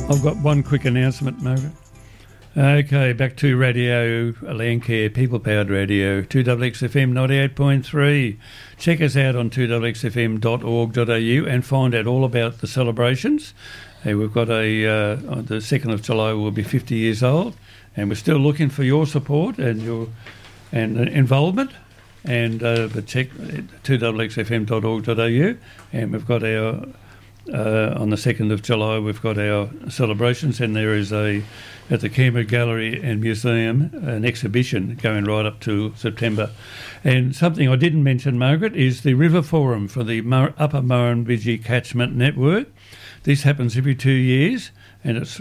I've got one quick announcement, Margaret. Okay, back to Radio Landcare, people-powered radio, 2XXFM 98.3. Check us out on 2XXFM.org.au and find out all about the celebrations. We've got on the 2nd of July will be 50 years old, and we're still looking for your support and your involvement. And but check 2XXFM.org.au, and we've got our on the 2nd of July we've got our celebrations, and there is at the Canberra Gallery and Museum an exhibition going right up to September. And something I didn't mention, Margaret, is the River Forum for the Upper Murrumbidgee Catchment Network. This happens every 2 years, and involves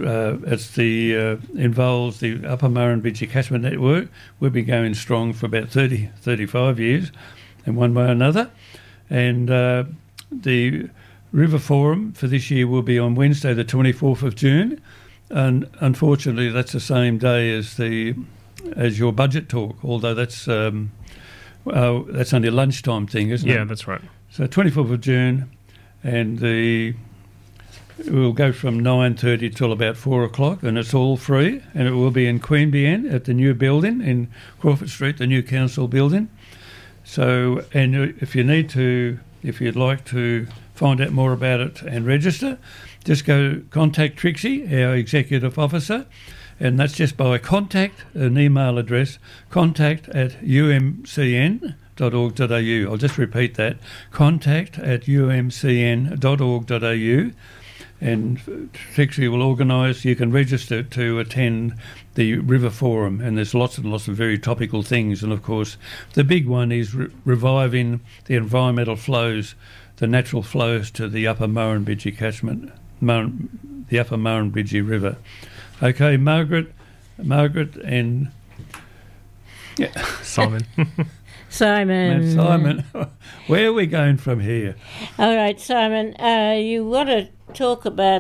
the Upper Murrumbidgee Catchment Network. We've been going strong for about 35 years in one way or another. And the River Forum for this year will be on Wednesday the 24th of June. And unfortunately, that's the same day as your budget talk, although that's only a lunchtime thing, isn't it? Yeah, that's right. So 24th of June, and we'll go from 9:30 till about 4 o'clock, and it's all free, and it will be in Queanbeyan at the new building in Crawford Street, the new council building. So, and if you'd like to find out more about it and register, just go contact Trixie, our executive officer, and that's just by an email address, contact@umcn.org.au. I'll just repeat that, contact@umcn.org.au, and Trixie will organise, you can register to attend the River Forum, and there's lots and lots of very topical things, and of course the big one is reviving the environmental flows, the natural flows to the Upper Murrumbidgee catchment, the Upper Murrumbidgee River. Okay, Margaret and Simon. Simon. Where are we going from here? All right, Simon, you want to talk about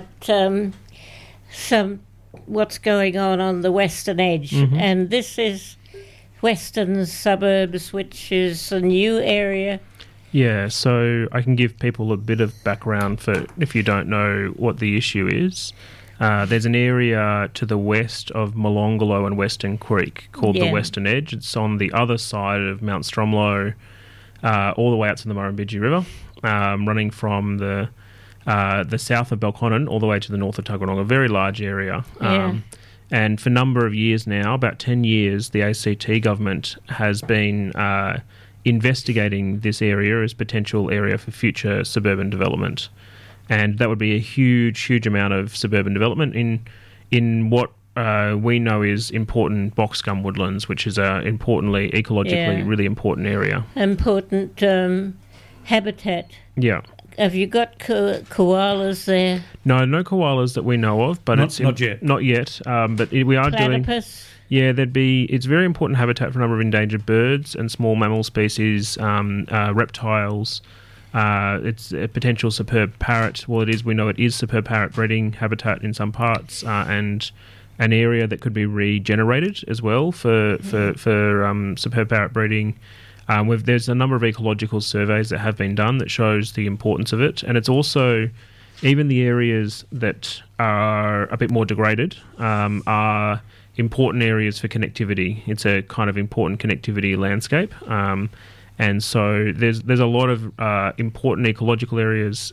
what's going on the western edge, and this is Western Suburbs, which is a new area. Yeah, so I can give people a bit of background for if you don't know what the issue is. There's an area to the west of Molonglo and Western Creek called the Western Edge. It's on the other side of Mount Stromlo, all the way out to the Murrumbidgee River, running from the south of Belconnen all the way to the north of Tuggeranong, a very large area. And for a number of years now, about 10 years, the ACT government has been investigating this area as potential area for future suburban development. And that would be a huge amount of suburban development in what we know is important box gum woodlands, which is a ecologically really important area. Important habitat. Yeah. Have you got koalas there? No koalas that we know of, but not yet. Not yet. But we are Platypus? Yeah, it's very important habitat for a number of endangered birds and small mammal species, reptiles. It's a potential superb parrot. Well, we know it is superb parrot breeding habitat in some parts, and an area that could be regenerated as well for superb parrot breeding. There's a number of ecological surveys that have been done that shows the importance of it, and it's also even the areas that are a bit more degraded are important areas for connectivity. It's a kind of important connectivity landscape. And so there's a lot of important ecological areas,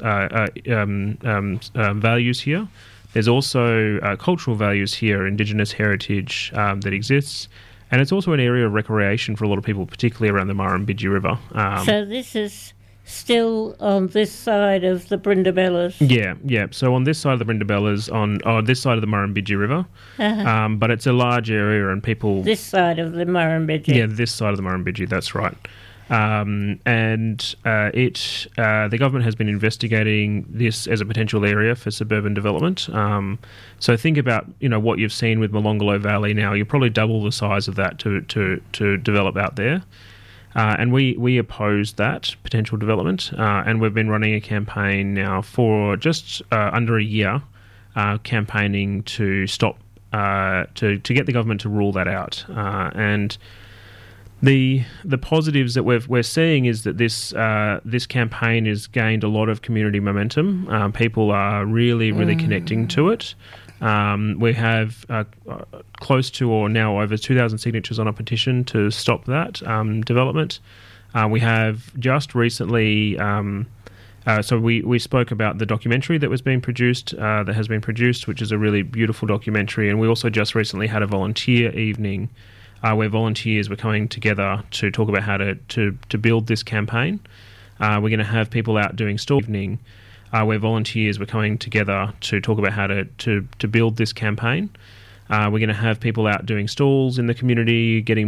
values here. There's also cultural values here, Indigenous heritage that exists. And it's also an area of recreation for a lot of people, particularly around the Murrumbidgee River. So this is still on this side of the Brindabellas? Yeah. So on this side of the Brindabellas, on this side of the Murrumbidgee River. But it's a large area and people... This side of the Murrumbidgee? Yeah, this side of the Murrumbidgee, that's right. The government has been investigating this as a potential area for suburban development. So think about what you've seen with Molonglo Valley now. You probably double the size of that to develop out there. And we oppose that potential development. And we've been running a campaign now for just under a year, campaigning to stop to get the government to rule that out. And the positives that we're seeing is that this campaign has gained a lot of community momentum. People are really connecting to it. We have close to or now over 2,000 signatures on a petition to stop that development. We have just recently, so we spoke about the documentary that was being produced, that has been produced, which is a really beautiful documentary. And we also just recently had a volunteer evening where volunteers were coming together to talk about how to build this campaign. We're going to have people out doing stall evening where volunteers were coming together to talk about how to build this campaign. We're going to have people out doing stalls in the community, getting